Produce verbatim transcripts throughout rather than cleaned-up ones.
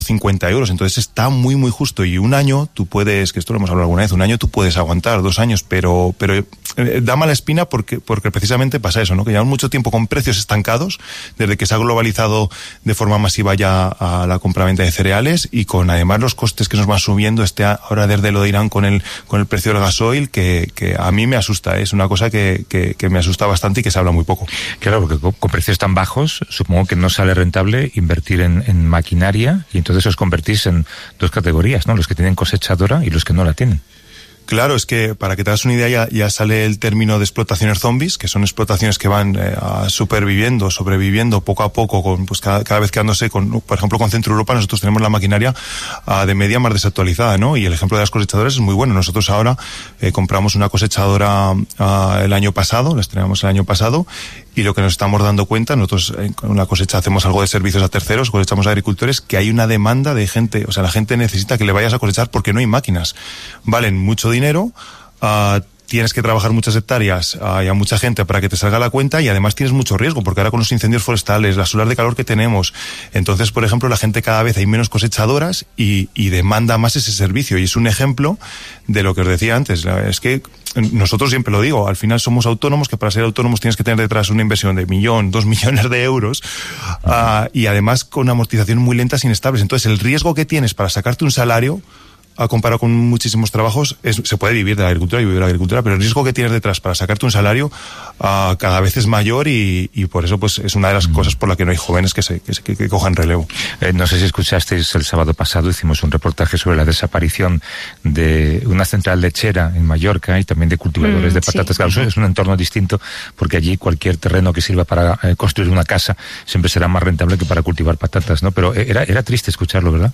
cincuenta euros, entonces está muy muy justo, y un año tú puedes, que esto lo hemos hablado alguna vez, un año tú puedes aguantar, dos años, pero pero eh, da mala espina porque porque precisamente pasa eso, ¿no? Que llevamos mucho tiempo con precios estancados, desde que se ha globalizado de forma masiva ya a la compraventa de cereales, y con además los costes que nos van subiendo, este ahora desde lo de Irán con el con el precio del gasoil, que, que a mí me asusta, ¿eh? Es una cosa que, que, que me asusta bastante y que se habla muy poco. Claro, porque con, con precios tan bajos, supongo que no sale rentable invertir en, en maquinaria, y entonces os convertís en dos categorías, ¿no? Los que tienen cosechadora y los que no la tienen. Claro, es que para que te hagas una idea ya, ya sale el término de explotaciones zombies, que son explotaciones que van eh, superviviendo, sobreviviendo poco a poco, con pues cada, cada vez quedándose con, por ejemplo, con Centro Europa nosotros tenemos la maquinaria uh, de media más desactualizada, ¿no? Y el ejemplo de las cosechadoras es muy bueno. Nosotros ahora eh, compramos una cosechadora uh, el año pasado, la estrenamos el año pasado, y lo que nos estamos dando cuenta, nosotros en una cosecha hacemos algo de servicios a terceros, cosechamos a agricultores, que hay una demanda de gente, o sea, la gente necesita que le vayas a cosechar porque no hay máquinas. Valen mucho dinero, uh, tienes que trabajar muchas hectáreas uh, y a mucha gente para que te salga la cuenta, y además tienes mucho riesgo, porque ahora con los incendios forestales, las olas de calor que tenemos, entonces, por ejemplo, la gente cada vez hay menos cosechadoras y, y demanda más ese servicio, y es un ejemplo de lo que os decía antes. Es que nosotros siempre lo digo, al final somos autónomos, que para ser autónomos tienes que tener detrás una inversión de millón, dos millones de euros, uh, y además con amortización muy lentas e inestables. Entonces el riesgo que tienes para sacarte un salario, a comparado con muchísimos trabajos, es, se puede vivir de la agricultura y vivir de la agricultura, pero el riesgo que tienes detrás para sacarte un salario uh, cada vez es mayor, y, y por eso pues es una de las mm. cosas por la que no hay jóvenes que se que, se, que, que cojan relevo. Eh, no sé si escuchasteis, el sábado pasado hicimos un reportaje sobre la desaparición de una central lechera en Mallorca y también de cultivadores mm, de patatas. Sí. Claro, es un entorno distinto, porque allí cualquier terreno que sirva para eh, construir una casa siempre será más rentable que para cultivar patatas, ¿no? Pero eh, era, era triste escucharlo, ¿verdad?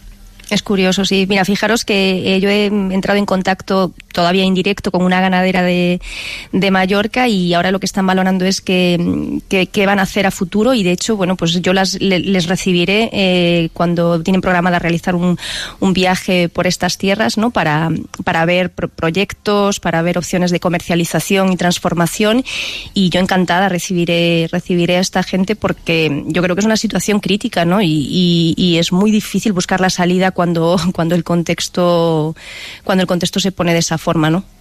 Es curioso, sí. Mira, fijaros que eh, yo he entrado en contacto todavía indirecto con una ganadera de, de Mallorca, y ahora lo que están valorando es que, que, que van a hacer a futuro, y de hecho, bueno, pues yo las, le, les recibiré eh, cuando tienen programada realizar un, un viaje por estas tierras, ¿no? Para, para ver pro- proyectos, para ver opciones de comercialización y transformación, y yo encantada recibiré, recibiré a esta gente, porque yo creo que es una situación crítica, ¿no? Y, y, y es muy difícil buscar la salida cuando cuando el contexto cuando el contexto se pone de esa forma, ¿no?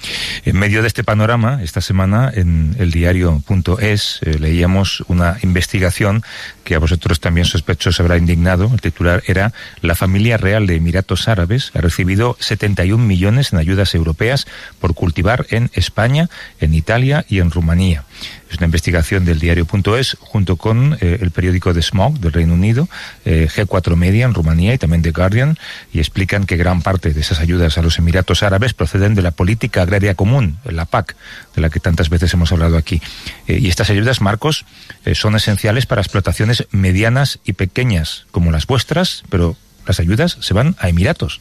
En medio de este panorama, esta semana en el diario punto es eh, leíamos una investigación que a vosotros también, sospecho, os habrá indignado. El titular era: la familia real de Emiratos Árabes ha recibido setenta y un millones en ayudas europeas por cultivar en España, en Italia y en Rumanía. Es una investigación del diario punto es junto con eh, el periódico The Smog del Reino Unido, eh, G cuatro Media en Rumanía y también The Guardian, y explican que gran parte de esas ayudas a los Emiratos Árabes proceden de la política agraria común, la P A C, de la que tantas veces hemos hablado aquí. Eh, y estas ayudas, Marcos, eh, son esenciales para explotaciones medianas y pequeñas como las vuestras, pero las ayudas se van a Emiratos.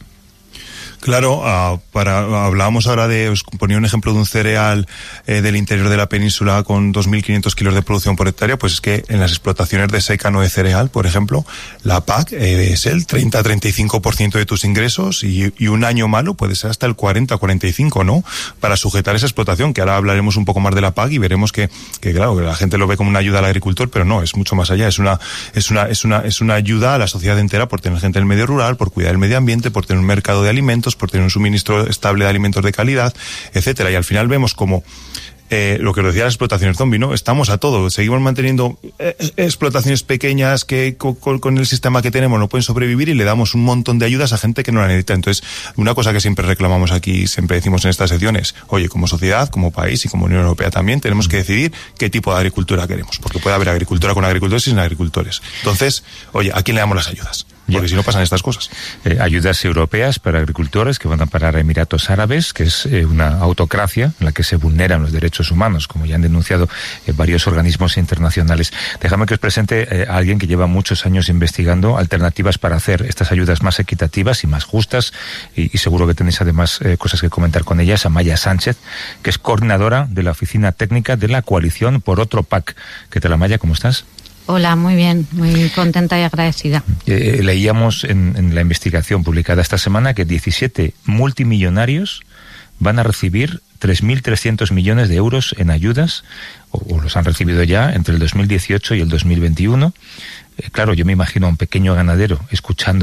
Claro, uh, para hablábamos ahora de, os ponía un ejemplo de un cereal eh, del interior de la península con dos mil quinientos kilos de producción por hectárea, pues es que en las explotaciones de secano de cereal, por ejemplo, la P A C eh, es el treinta a treinta y cinco por ciento de tus ingresos, y, y un año malo puede ser hasta el cuarenta a cuarenta y cinco, ¿no? Para sujetar esa explotación, que ahora hablaremos un poco más de la P A C y veremos que, que claro, que la gente lo ve como una ayuda al agricultor, pero no, es mucho más allá, es una, es una, es una, es una ayuda a la sociedad entera por tener gente en el medio rural, por cuidar el medio ambiente, por tener un mercado de alimentos, por tener un suministro estable de alimentos de calidad, etcétera. Y al final vemos como eh, lo que os decía, las explotaciones zombie, ¿no? Estamos a todo, seguimos manteniendo eh, explotaciones pequeñas que con, con el sistema que tenemos no pueden sobrevivir, y le damos un montón de ayudas a gente que no la necesita. Entonces, una cosa que siempre reclamamos aquí, siempre decimos en estas secciones, oye, como sociedad, como país y como Unión Europea también, tenemos que decidir qué tipo de agricultura queremos, porque puede haber agricultura con agricultores y sin agricultores. Entonces, oye, ¿a quién le damos las ayudas? Porque si no pasan estas cosas. Eh, ayudas europeas para agricultores que van a parar a Emiratos Árabes, que es eh, una autocracia en la que se vulneran los derechos humanos, como ya han denunciado eh, varios organismos internacionales. Déjame que os presente eh, a alguien que lleva muchos años investigando alternativas para hacer estas ayudas más equitativas y más justas, y, y seguro que tenéis además eh, cosas que comentar con ellas. Amaya Sánchez, que es coordinadora de la Oficina Técnica de la Coalición por Otro P A C. ¿Qué tal, Amaya? ¿Cómo estás? Hola, muy bien, muy contenta y agradecida. Eh, leíamos en, en la investigación publicada esta semana que diecisiete multimillonarios van a recibir tres mil trescientos millones de euros en ayudas, o, o los han recibido ya entre el dos mil dieciocho y el dos mil veintiuno. Eh, claro, yo me imagino a un pequeño ganadero escuchando